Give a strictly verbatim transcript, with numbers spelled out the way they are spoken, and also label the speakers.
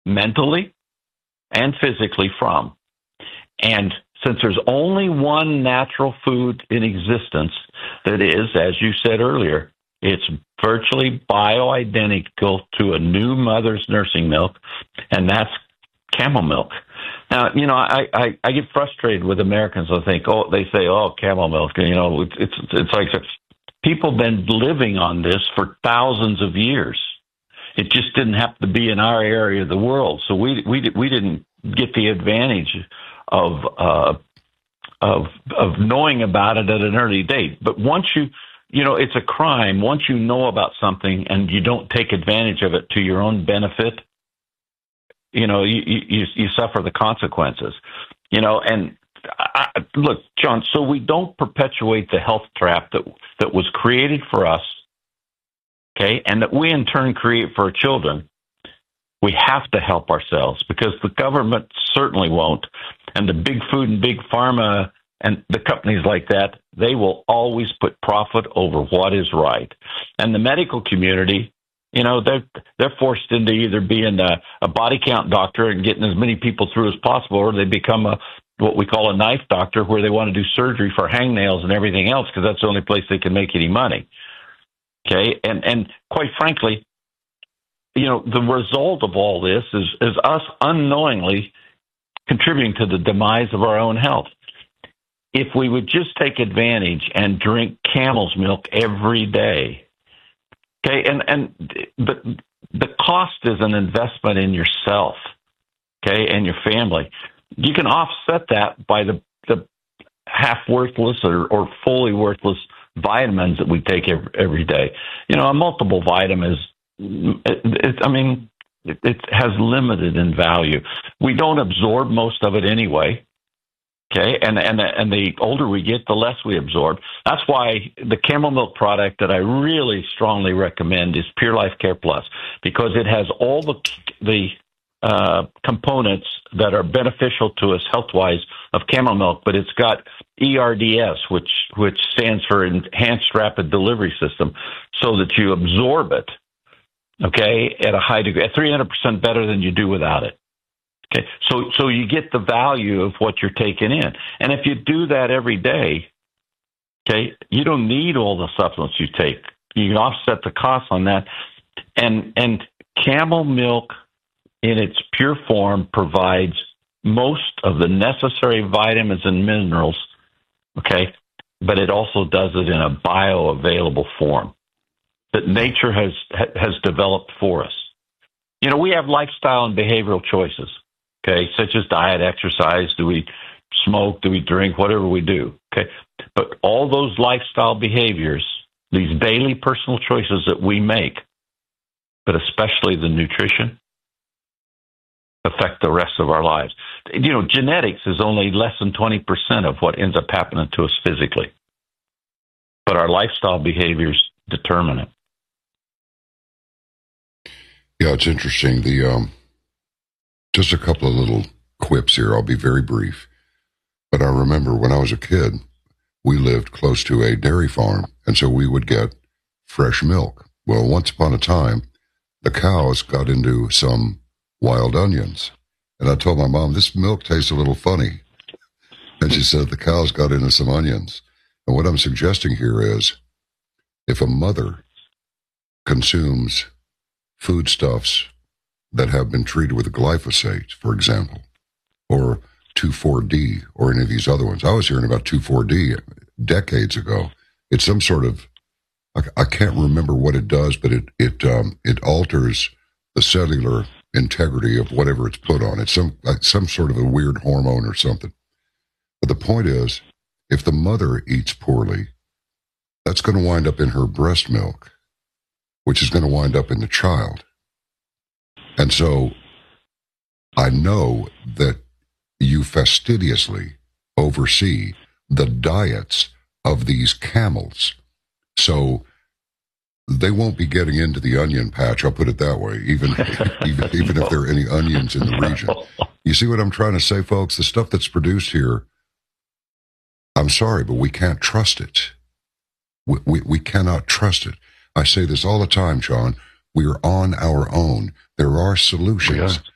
Speaker 1: mentally and physically from. And since there's only one natural food in existence that is, as you said earlier, it's virtually bioidentical to a new mother's nursing milk, and that's camel milk. Now, you know, I, I, I get frustrated with Americans. I think, oh, they say, oh, camel milk. You know, it's it's, it's like people have been living on this for thousands of years. It just didn't happen to be in our area of the world, so we we we didn't get the advantage of uh, of of knowing about it at an early date. But once you you know, it's a crime once you know about something and you don't take advantage of it to your own benefit. You know, you you, you suffer the consequences. You know, and I, look, John. So we don't perpetuate the health trap that that was created for us. Okay, and that we in turn create for our children. We have to help ourselves because the government certainly won't. And the big food and big pharma and the companies like that, they will always put profit over what is right. And the medical community, you know, they're, they're forced into either being a, a body count doctor and getting as many people through as possible, or they become a what we call a knife doctor where they want to do surgery for hangnails and everything else because that's the only place they can make any money. Okay, and and quite frankly, you know, the result of all this is is us unknowingly contributing to the demise of our own health. If we would just take advantage and drink camel's milk every day, okay, and and but the cost is an investment in yourself, okay, and your family. You can offset that by the the half worthless or, or fully worthless vitamins that we take every, every day. You know, a multiple vitamins, it, it, I mean, it, it has limited in value. We don't absorb most of it anyway. Okay, and and and the older we get, the less we absorb. That's why the camel milk product that I really strongly recommend is Pure Life Care Plus, because it has all the the uh, components that are beneficial to us health-wise of camel milk, but it's got E R D S, which which stands for Enhanced Rapid Delivery System, so that you absorb it, okay, at a high degree, at three hundred percent better than you do without it. Okay, so so you get the value of what you're taking in, and if you do that every day, okay, you don't need all the supplements you take. You can offset the costs on that, and and camel milk in its pure form provides most of the necessary vitamins and minerals, okay, but it also does it in a bioavailable form that nature has has developed for us. You know, we have lifestyle and behavioral choices, okay, such as diet, exercise, do we smoke, do we drink, whatever we do, okay? But all those lifestyle behaviors, these daily personal choices that we make, but especially the nutrition, affect the rest of our lives. You know, genetics is only less than twenty percent of what ends up happening to us physically, but our lifestyle behaviors determine it.
Speaker 2: Yeah, it's interesting. The um, just a couple of little quips here. I'll be very brief. But I remember when I was a kid, we lived close to a dairy farm, and so we would get fresh milk. Well, once upon a time, the cows got into some wild onions. And I told my mom, this milk tastes a little funny. And she said the cows got into some onions. And what I'm suggesting here is if a mother consumes foodstuffs that have been treated with glyphosate, for example, or two four D, or any of these other ones. I was hearing about two four D decades ago. It's some sort of, I, I can't remember what it does, but it it um, it alters the cellular integrity of whatever it's put on. It's some like some sort of a weird hormone or something. But the point is, if the mother eats poorly, that's going to wind up in her breast milk, which is going to wind up in the child. And so I know that you fastidiously oversee the diets of these camels. So they won't be getting into the onion patch, I'll put it that way, even, even, even if there are any onions in the region. You see what I'm trying to say, folks? The stuff that's produced here, I'm sorry, but we can't trust it. We, we, we cannot trust it. I say this all the time, John. We are on our own. There are solutions.